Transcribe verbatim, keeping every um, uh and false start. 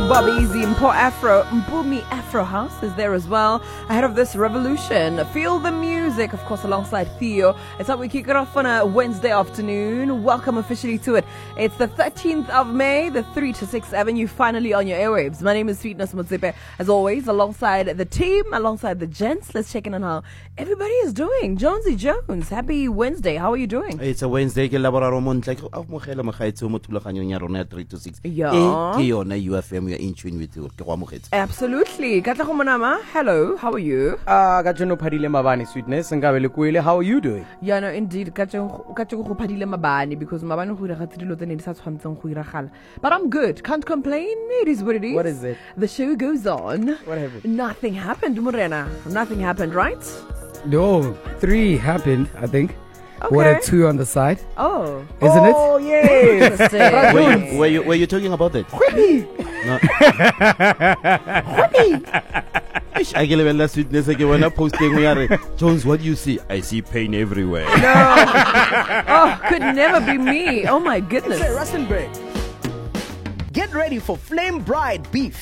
Bobby Easy, Mpo Afro, Mbumi Afro House is there as well. Ahead of this revolution, feel the music, of course, alongside Theo. It's how we kick it off on a Wednesday afternoon. Welcome officially to it. It's the thirteenth of May, the three to six Avenue, finally on your airwaves. My name is Sweetness Motsepe, as always, alongside the team, alongside the gents. Let's check in on how everybody is doing. Jonesy Jones, happy Wednesday. How are you doing? It's a Wednesday. Ke laboraro mo ntle ke a mo gela magaetso mo thulaganyong ya rona three to six. Yeah. E ke yona U F M, we are in tune with you. Ke go amogetse. Absolutely. Katla Kumanama, hello, how are you? Ah, Gajono Padile Mabani, Sweetness, and Gabele Kuele, how are you doing? Yeah, no, indeed. Katla Kupadile Mabani, because Mabano Huratilo than it's something Huirahal. But I'm good. Can't complain. It is what it is. What is it? The show goes on. What happened? Nothing happened, Morena. Nothing happened, right? No, three happened, I think. Okay. What a two on the side, Oh. isn't it? Oh, yes. Interesting. Were you, were you were you talking about that? No. Ish, I get a sweetness again when I posting we are Jones, what do you see? I see pain everywhere. No. Oh, could never be me. Oh my goodness. Rustenburg. Get ready for Flame Bride beef.